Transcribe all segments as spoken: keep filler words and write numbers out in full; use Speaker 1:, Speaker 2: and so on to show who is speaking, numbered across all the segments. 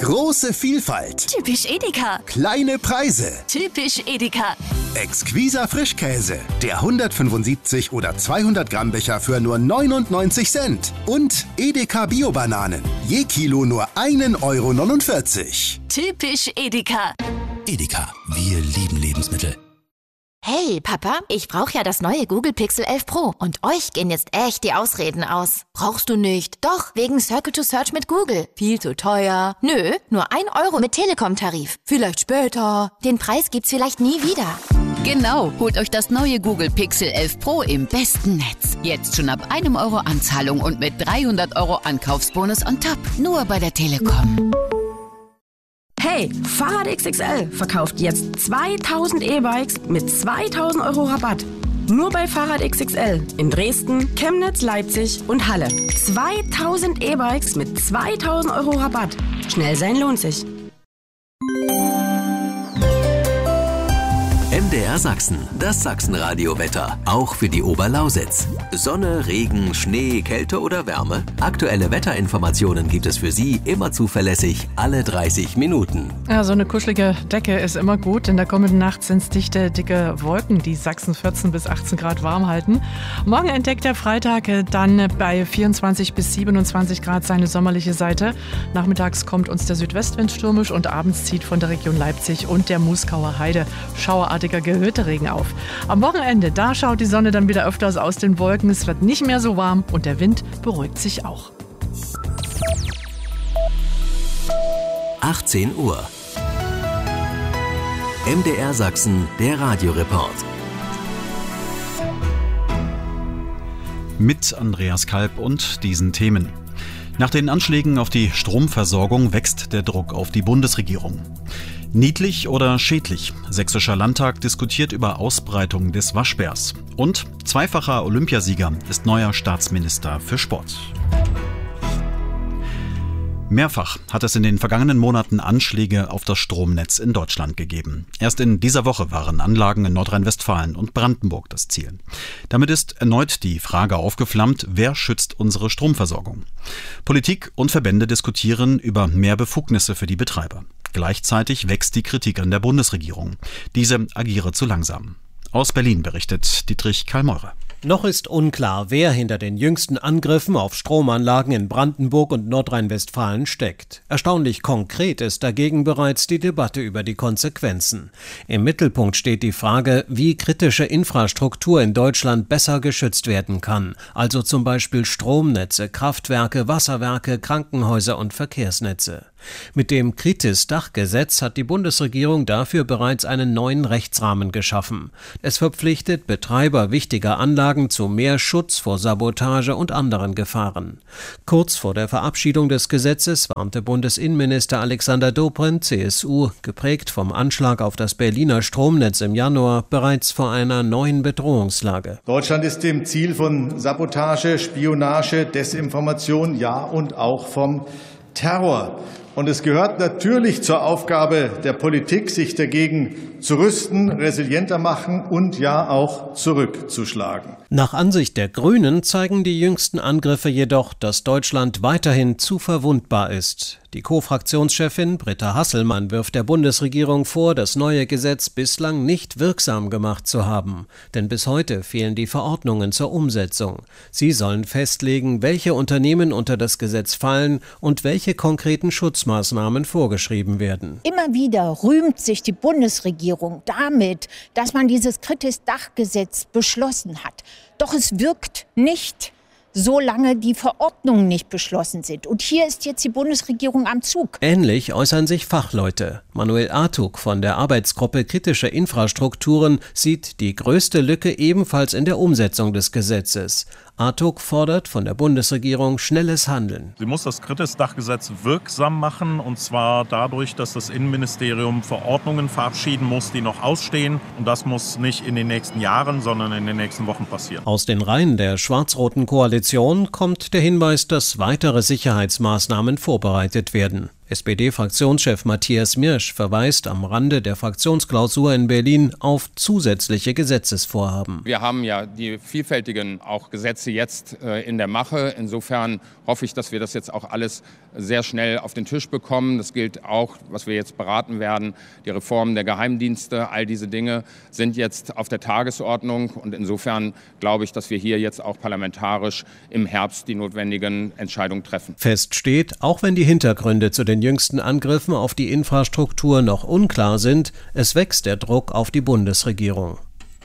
Speaker 1: Große Vielfalt.
Speaker 2: Typisch Edeka.
Speaker 1: Kleine Preise.
Speaker 2: Typisch Edeka.
Speaker 1: Exquiser Frischkäse. Der hundertfünfundsiebzig oder zweihundert Gramm Becher für nur neunundneunzig Cent. Und Edeka Bio-Bananen. Je Kilo nur ein Euro neunundvierzig.
Speaker 2: Typisch Edeka.
Speaker 3: Edeka, wir lieben Lebensmittel.
Speaker 4: Hey, Papa, ich brauche ja das neue Google Pixel elf Pro und euch gehen jetzt echt die Ausreden aus. Brauchst du nicht? Doch, wegen Circle to Search mit Google. Viel zu teuer. Nö, nur ein Euro mit Telekom-Tarif. Vielleicht später. Den Preis gibt's vielleicht nie wieder.
Speaker 5: Genau, holt euch das neue Google Pixel elf Pro im besten Netz. Jetzt schon ab einem Euro Anzahlung und mit dreihundert Euro Ankaufsbonus on top. Nur bei der Telekom.
Speaker 6: Hey, Fahrrad X X L verkauft jetzt zweitausend E-Bikes mit zweitausend Euro Rabatt. Nur bei Fahrrad X X L in Dresden, Chemnitz, Leipzig und Halle. zweitausend E-Bikes mit zweitausend Euro Rabatt. Schnell sein lohnt sich.
Speaker 3: M D R Sachsen, das Sachsenradio-Wetter, auch für die Oberlausitz. Sonne, Regen, Schnee, Kälte oder Wärme? Aktuelle Wetterinformationen gibt es für Sie immer zuverlässig, alle dreißig Minuten.
Speaker 7: Ja, so eine kuschelige Decke ist immer gut. In der kommenden Nacht sind es dichte, dicke Wolken, die Sachsen vierzehn bis achtzehn Grad warm halten. Morgen entdeckt der Freitag dann bei vierundzwanzig bis siebenundzwanzig Grad seine sommerliche Seite. Nachmittags kommt uns der Südwestwind stürmisch und abends zieht von der Region Leipzig und der Muskauer Heide schauerartiger Gewitterregen auf. Am Wochenende, da schaut die Sonne dann wieder öfters aus den Wolken. Es wird nicht mehr so warm und der Wind beruhigt sich auch.
Speaker 3: achtzehn Uhr. M D R Sachsen, der Radioreport.
Speaker 8: Mit Andreas Kalb und diesen Themen. Nach den Anschlägen auf die Stromversorgung wächst der Druck auf die Bundesregierung. Niedlich oder schädlich? Sächsischer Landtag diskutiert über Ausbreitung des Waschbärs. Und zweifacher Olympiasieger ist neuer Staatsminister für Sport. Mehrfach hat es in den vergangenen Monaten Anschläge auf das Stromnetz in Deutschland gegeben. Erst in dieser Woche waren Anlagen in Nordrhein-Westfalen und Brandenburg das Ziel. Damit ist erneut die Frage aufgeflammt, wer schützt unsere Stromversorgung? Politik und Verbände diskutieren über mehr Befugnisse für die Betreiber. Gleichzeitig wächst die Kritik an der Bundesregierung. Diese agiere zu langsam. Aus Berlin berichtet Dietrich Karl-Meurer.
Speaker 9: Noch ist unklar, wer hinter den jüngsten Angriffen auf Stromanlagen in Brandenburg und Nordrhein-Westfalen steckt. Erstaunlich konkret ist dagegen bereits die Debatte über die Konsequenzen. Im Mittelpunkt steht die Frage, wie kritische Infrastruktur in Deutschland besser geschützt werden kann. Also zum Beispiel Stromnetze, Kraftwerke, Wasserwerke, Krankenhäuser und Verkehrsnetze. Mit dem Kritis-Dachgesetz hat die Bundesregierung dafür bereits einen neuen Rechtsrahmen geschaffen. Es verpflichtet Betreiber wichtiger Anlagen zu mehr Schutz vor Sabotage und anderen Gefahren. Kurz vor der Verabschiedung des Gesetzes warnte Bundesinnenminister Alexander Dobrindt, C S U, geprägt vom Anschlag auf das Berliner Stromnetz im Januar, bereits vor einer neuen Bedrohungslage.
Speaker 10: Deutschland ist dem Ziel von Sabotage, Spionage, Desinformation, ja und auch vom Terror. Und es gehört natürlich zur Aufgabe der Politik, sich dagegen zu rüsten, resilienter machen und ja auch zurückzuschlagen.
Speaker 9: Nach Ansicht der Grünen zeigen die jüngsten Angriffe jedoch, dass Deutschland weiterhin zu verwundbar ist. Die Co-Fraktionschefin Britta Hasselmann wirft der Bundesregierung vor, das neue Gesetz bislang nicht wirksam gemacht zu haben. Denn bis heute fehlen die Verordnungen zur Umsetzung. Sie sollen festlegen, welche Unternehmen unter das Gesetz fallen und welche konkreten Schutzmaßnahmen vorgeschrieben werden.
Speaker 11: Immer wieder rühmt sich die Bundesregierung damit, dass man dieses Kritis-Dachgesetz beschlossen hat. Doch es wirkt nicht, solange die Verordnungen nicht beschlossen sind. Und hier ist jetzt die Bundesregierung am Zug.
Speaker 9: Ähnlich äußern sich Fachleute. Manuel Artuk von der Arbeitsgruppe Kritische Infrastrukturen sieht die größte Lücke ebenfalls in der Umsetzung des Gesetzes. Artuk fordert von der Bundesregierung schnelles Handeln.
Speaker 12: Sie muss das Kritis-Dachgesetz wirksam machen, und zwar dadurch, dass das Innenministerium Verordnungen verabschieden muss, die noch ausstehen. Und das muss nicht in den nächsten Jahren, sondern in den nächsten Wochen passieren.
Speaker 9: Aus den Reihen der schwarz-roten Koalition kommt der Hinweis, dass weitere Sicherheitsmaßnahmen vorbereitet werden. S P D-Fraktionschef Matthias Mirsch verweist am Rande der Fraktionsklausur in Berlin auf zusätzliche Gesetzesvorhaben.
Speaker 13: Wir haben ja die vielfältigen auch Gesetze jetzt äh, in der Mache. Insofern hoffe ich, dass wir das jetzt auch alles sehr schnell auf den Tisch bekommen. Das gilt auch, was wir jetzt beraten werden. Die Reform der Geheimdienste, all diese Dinge sind jetzt auf der Tagesordnung. Und insofern glaube ich, dass wir hier jetzt auch parlamentarisch im Herbst die notwendigen Entscheidungen treffen.
Speaker 9: Fest steht, auch wenn die Hintergründe zu den jüngsten Angriffen auf die Infrastruktur noch unklar sind, es wächst der Druck auf die Bundesregierung.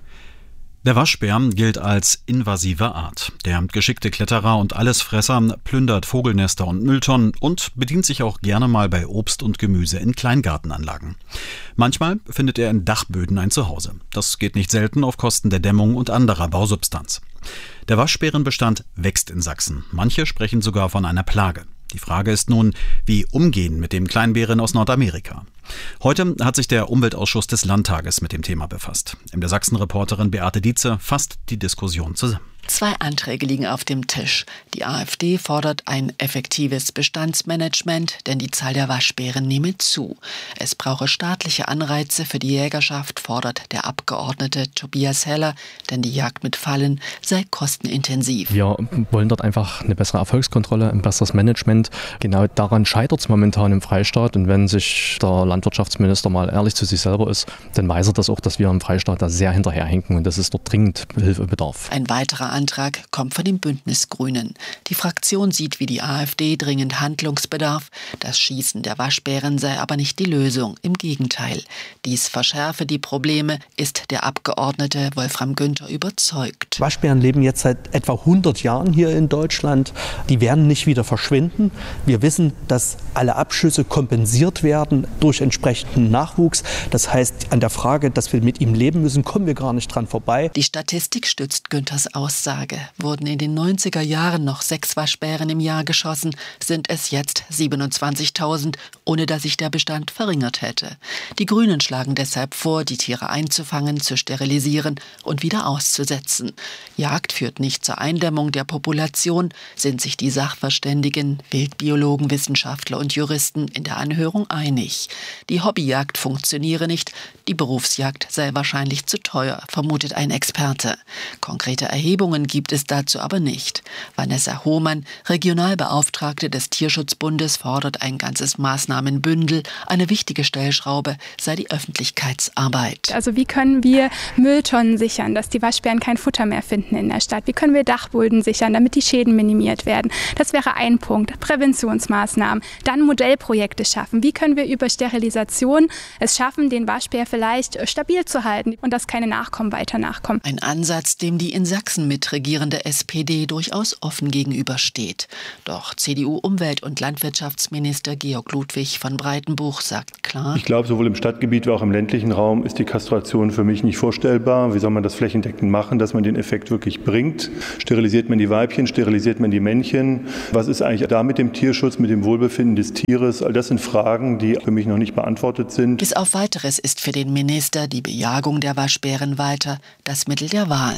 Speaker 8: Der Waschbär gilt als invasive Art. Der geschickte Kletterer und Allesfresser plündert Vogelnester und Mülltonnen und bedient sich auch gerne mal bei Obst und Gemüse in Kleingartenanlagen. Manchmal findet er in Dachböden ein Zuhause. Das geht nicht selten auf Kosten der Dämmung und anderer Bausubstanz. Der Waschbärenbestand wächst in Sachsen. Manche sprechen sogar von einer Plage. Die Frage ist nun, wie umgehen mit dem Kleinbären aus Nordamerika. Heute hat sich der Umweltausschuss des Landtages mit dem Thema befasst. In der Sachsen-Reporterin Beate Dietze fasst die Diskussion zusammen.
Speaker 14: Zwei Anträge liegen auf dem Tisch. Die AfD fordert ein effektives Bestandsmanagement, denn die Zahl der Waschbären nehme zu. Es brauche staatliche Anreize für die Jägerschaft, fordert der Abgeordnete Tobias Heller, denn die Jagd mit Fallen sei kostenintensiv.
Speaker 15: Wir wollen dort einfach eine bessere Erfolgskontrolle, ein besseres Management. Genau daran scheitert es momentan im Freistaat. Und wenn sich der Landwirtschaftsminister mal ehrlich zu sich selber ist, dann weiß er das auch, dass wir im Freistaat da sehr hinterherhinken und dass es dort dringend Hilfe bedarf.
Speaker 14: Ein weiterer Antrag kommt von den Bündnisgrünen. Die Fraktion sieht wie die AfD dringend Handlungsbedarf. Das Schießen der Waschbären sei aber nicht die Lösung. Im Gegenteil. Dies verschärfe die Probleme, ist der Abgeordnete Wolfram Günther überzeugt.
Speaker 16: Waschbären leben jetzt seit etwa hundert Jahren hier in Deutschland. Die werden nicht wieder verschwinden. Wir wissen, dass alle Abschüsse kompensiert werden durch entsprechenden Nachwuchs. Das heißt, an der Frage, dass wir mit ihm leben müssen, kommen wir gar nicht dran vorbei.
Speaker 14: Die Statistik stützt Günthers Aussage. Wurden in den neunziger Jahren noch sechs Waschbären im Jahr geschossen, sind es jetzt siebenundzwanzigtausend, ohne dass sich der Bestand verringert hätte. Die Grünen schlagen deshalb vor, die Tiere einzufangen, zu sterilisieren und wieder auszusetzen. Jagd führt nicht zur Eindämmung der Population, sind sich die Sachverständigen, Wildbiologen, Wissenschaftler und Juristen in der Anhörung einig. Die Hobbyjagd funktioniere nicht, die Berufsjagd sei wahrscheinlich zu teuer, vermutet ein Experte. Konkrete Erhebungen gibt es dazu aber nicht. Vanessa Hohmann, Regionalbeauftragte des Tierschutzbundes, fordert ein ganzes Maßnahmenbündel. Eine wichtige Stellschraube sei die Öffentlichkeitsarbeit.
Speaker 17: Also wie können wir Mülltonnen sichern, dass die Waschbären kein Futter mehr finden in der Stadt? Wie können wir Dachböden sichern, damit die Schäden minimiert werden? Das wäre ein Punkt. Präventionsmaßnahmen. Dann Modellprojekte schaffen. Wie können wir über Sterilisation es schaffen, den Waschbär vielleicht stabil zu halten und dass keine Nachkommen weiter nachkommen?
Speaker 14: Ein Ansatz, dem die in Sachsen mitregierende S P D durchaus offen gegenübersteht. Doch C D U-Umwelt- und Landwirtschaftsminister Georg Ludwig von Breitenbuch sagt klar:
Speaker 18: Ich glaube, sowohl im Stadtgebiet wie auch im ländlichen Raum ist die Kastration für mich nicht vorstellbar. Wie soll man das flächendeckend machen, dass man den Effekt wirklich bringt? Sterilisiert man die Weibchen, sterilisiert man die Männchen? Was ist eigentlich da mit dem Tierschutz, mit dem Wohlbefinden des Tieres? All das sind Fragen, die für mich noch nicht beantwortet sind.
Speaker 14: Bis auf Weiteres ist für den Minister die Bejagung der Waschbären weiter das Mittel der Wahl.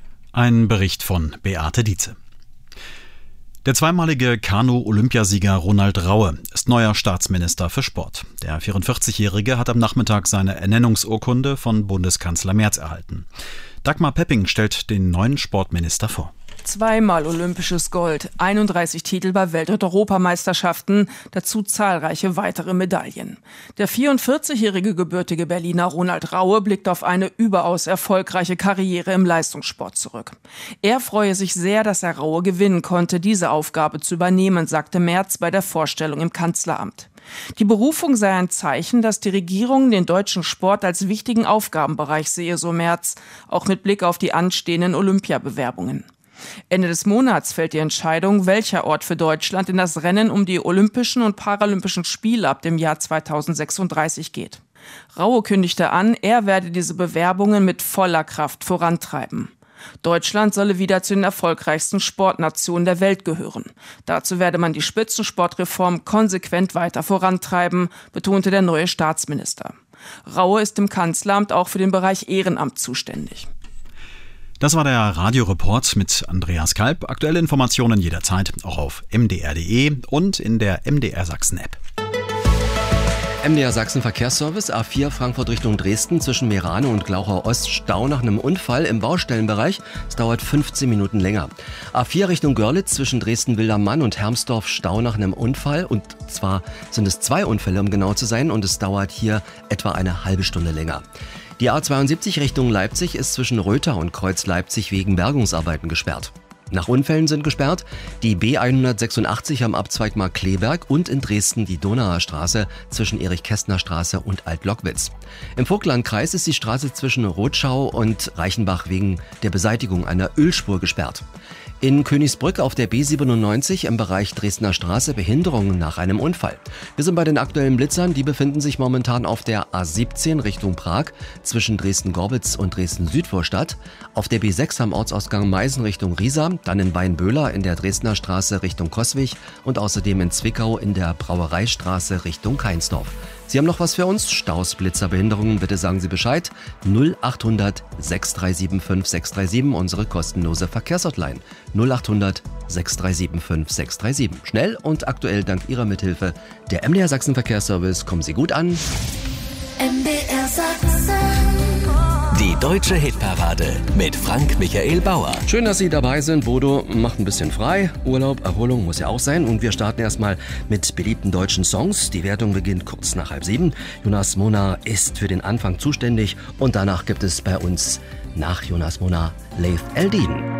Speaker 8: Ein Bericht von Beate Dietze. Der zweimalige Kanu-Olympiasieger Ronald Raue ist neuer Staatsminister für Sport. Der vierundvierzigjährige hat am Nachmittag seine Ernennungsurkunde von Bundeskanzler Merz erhalten. Dagmar Pepping stellt den neuen Sportminister vor.
Speaker 19: Zweimal olympisches Gold, einunddreißig Titel bei Welt- und Europameisterschaften, dazu zahlreiche weitere Medaillen. Der vierundvierzigjährige gebürtige Berliner Ronald Raue blickt auf eine überaus erfolgreiche Karriere im Leistungssport zurück. Er freue sich sehr, dass er Raue gewinnen konnte, diese Aufgabe zu übernehmen, sagte Merz bei der Vorstellung im Kanzleramt. Die Berufung sei ein Zeichen, dass die Regierung den deutschen Sport als wichtigen Aufgabenbereich sehe, so Merz, auch mit Blick auf die anstehenden Olympiabewerbungen. Ende des Monats fällt die Entscheidung, welcher Ort für Deutschland in das Rennen um die Olympischen und Paralympischen Spiele ab dem Jahr zweitausendsechsunddreißig geht. Raue kündigte an, er werde diese Bewerbungen mit voller Kraft vorantreiben. Deutschland solle wieder zu den erfolgreichsten Sportnationen der Welt gehören. Dazu werde man die Spitzensportreform konsequent weiter vorantreiben, betonte der neue Staatsminister. Raue ist im Kanzleramt auch für den Bereich Ehrenamt zuständig.
Speaker 8: Das war der Radioreport mit Andreas Kalb. Aktuelle Informationen jederzeit auch auf m d r punkt d e und in der M D R Sachsen App.
Speaker 20: M D R Sachsen Verkehrsservice, A vier Frankfurt Richtung Dresden zwischen Meerane und Glauchau Ost, Stau nach einem Unfall im Baustellenbereich. Es dauert fünfzehn Minuten länger. A vier Richtung Görlitz zwischen Dresden-Wildermann und Hermsdorf, Stau nach einem Unfall. Und zwar sind es zwei Unfälle, um genau zu sein, und es dauert hier etwa eine halbe Stunde länger. Die A zweiundsiebzig Richtung Leipzig ist zwischen Röther und Kreuz Leipzig wegen Bergungsarbeiten gesperrt. Nach Unfällen sind gesperrt die B hundertsechsundachtzig am Abzweig Markkleeberg und in Dresden die Donauer Straße zwischen Erich-Kästner-Straße und Alt-Lockwitz. Im Vogtlandkreis ist die Straße zwischen Rotschau und Reichenbach wegen der Beseitigung einer Ölspur gesperrt. In Königsbrück auf der B siebenundneunzig im Bereich Dresdner Straße Behinderungen nach einem Unfall. Wir sind bei den aktuellen Blitzern, die befinden sich momentan auf der A siebzehn Richtung Prag zwischen Dresden-Gorbitz und Dresden-Südvorstadt, auf der B sechs am Ortsausgang Meißen Richtung Riesa, dann in Weinböhler in der Dresdner Straße Richtung Coswig und außerdem in Zwickau in der Brauereistraße Richtung Keinsdorf. Sie haben noch was für uns? Staus, Blitzer, Behinderungen, bitte sagen Sie Bescheid. null achthundert sechs drei sieben fünf sechs drei sieben, unsere kostenlose Verkehrshotline. null achthundert sechs drei sieben fünf sechs drei sieben. Schnell und aktuell dank Ihrer Mithilfe. Der M D R Sachsen Verkehrsservice, kommen Sie gut an.
Speaker 2: M D R Sachsen.
Speaker 3: Die deutsche Hitparade mit Frank-Michael Bauer.
Speaker 20: Schön, dass Sie dabei sind. Bodo macht ein bisschen frei. Urlaub, Erholung muss ja auch sein. Und wir starten erstmal mit beliebten deutschen Songs. Die Wertung beginnt kurz nach halb sieben. Jonas Mona ist für den Anfang zuständig. Und danach gibt es bei uns nach Jonas Mona Leif Eldin.